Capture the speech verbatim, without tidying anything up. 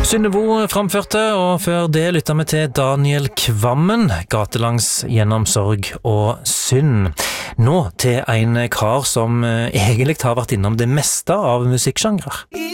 Synnevo framførte, og før det lyttet vi til Daniel Kvammen, gatelangs gjennom sorg og synd. Nå til en kar som egentlig har vært innom det meste av musikksjangrer.